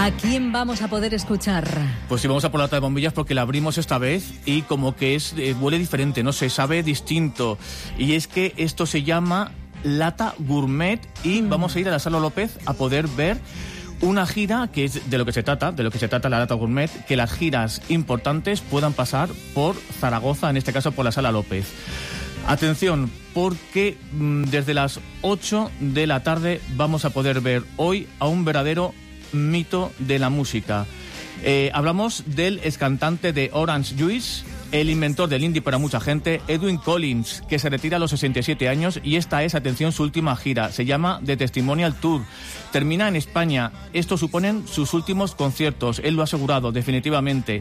¿A quién vamos a poder escuchar? Pues sí, vamos a por Lata de Bombillas porque la abrimos esta vez y como que huele diferente, no sé, sabe distinto. Y es que esto se llama Lata Gourmet y vamos a ir a la Sala López a poder ver una gira que es de lo que se trata la Lata Gourmet, que las giras importantes puedan pasar por Zaragoza, en este caso por la Sala López. Atención, porque desde las 8 de la tarde vamos a poder ver hoy a un verdadero mito de la música. Hablamos del excantante de Orange Juice, el inventor del indie para mucha gente, Edwyn Collins, que se retira a los 67 años y esta es, atención, su última gira. Se llama The Testimonial Tour. Termina en España. Estos suponen sus últimos conciertos. Él lo ha asegurado definitivamente.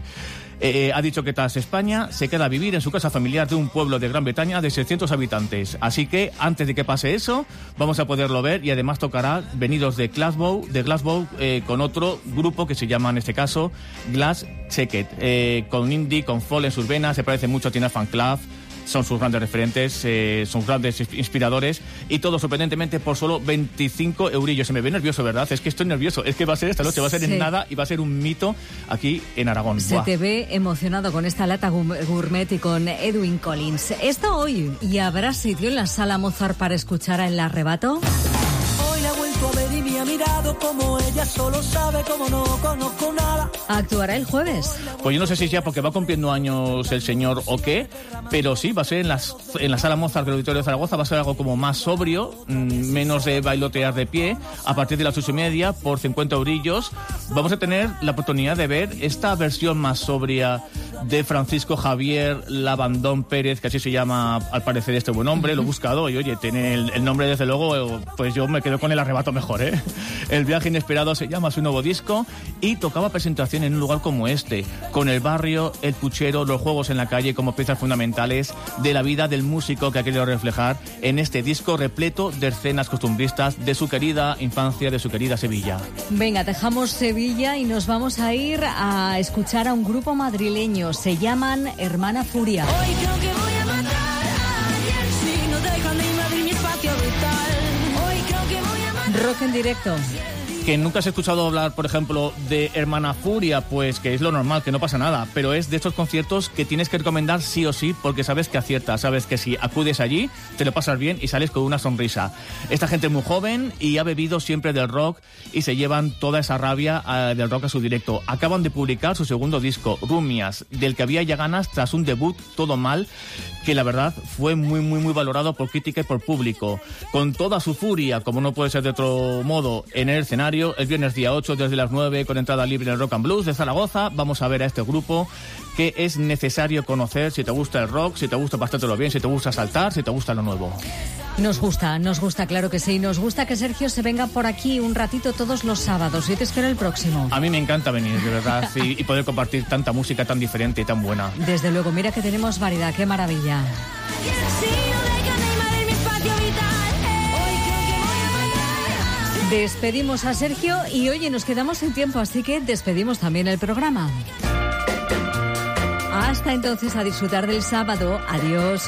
Ha dicho que tras España se queda a vivir en su casa familiar de un pueblo de Gran Bretaña de 600 habitantes. Así que antes de que pase eso, vamos a poderlo ver y además tocará venidos de Glasgow con otro grupo que se llama en este caso Glass Checket, con indie, con folk en sus venas, se parece mucho a Tina Fan Club. Son sus grandes referentes, son grandes inspiradores y todo sorprendentemente por solo 25 eurillos. Se me ve nervioso, ¿verdad? Es que estoy nervioso. Es que va a ser esta noche, va a ser en nada y va a ser un mito aquí en Aragón. Se te ve emocionado con esta Lata Gourmet y con Edwyn Collins. Esto hoy, ¿y habrá sitio en la Sala Mozart para escuchar a El Arrebato? Hoy la he vuelto a ver y me ha mirado como ella solo sabe, como no conozco nada. ¿Actuará el jueves? Pues yo no sé si ya porque va cumpliendo años el señor o qué, pero sí, va a ser en la Sala Mozart del Auditorio de Zaragoza, va a ser algo como más sobrio, menos de bailotear de pie, a partir de las 8:30 por 50 eurillos. Vamos a tener la oportunidad de ver esta versión más sobria de Francisco Javier Labandón Pérez, que así se llama al parecer este buen hombre. Lo he buscado y oye, tiene el nombre desde luego, pues yo me quedo con El Arrebato mejor, ¿eh? El viaje inesperado se llama su nuevo disco y tocaba presentación en un lugar como este, con el barrio, el puchero, los juegos en la calle como piezas fundamentales de la vida del músico que ha querido reflejar en este disco repleto de escenas costumbristas de su querida infancia, de su querida Sevilla. Venga, dejamos Sevilla y nos vamos a ir a escuchar a un grupo madrileño. Se llaman Hermana Furia. Hoy creo que voy a matar a alguien si no dejan de invadir mi espacio vital. Hoy creo que voy a matar. Rock en directo. Que nunca has escuchado hablar, por ejemplo, de Hermana Furia, pues que es lo normal, que no pasa nada, pero es de estos conciertos que tienes que recomendar sí o sí, porque sabes que aciertas, sabes que si acudes allí, te lo pasas bien y sales con una sonrisa. Esta gente es muy joven y ha bebido siempre del rock y se llevan toda esa rabia del rock a su directo. Acaban de publicar su segundo disco, Rumias, del que había ya ganas tras un debut Todo Mal, que la verdad fue muy, muy, muy valorado por crítica y por público. Con toda su furia, como no puede ser de otro modo, en el escenario, el viernes día 8 desde las 9 con entrada libre en el Rock and Blues de Zaragoza. Vamos a ver a este grupo que es necesario conocer si te gusta el rock, si te gusta pasártelo bien, si te gusta saltar, si te gusta lo nuevo. Nos gusta, claro que sí. Nos gusta que Sergio se venga por aquí un ratito todos los sábados. Yo te espero el próximo. A mí me encanta venir, de verdad, y poder compartir tanta música tan diferente y tan buena. Desde luego, mira que tenemos variedad, qué maravilla. Despedimos a Sergio y oye, nos quedamos sin tiempo, así que despedimos también el programa. Hasta entonces, a disfrutar del sábado. Adiós.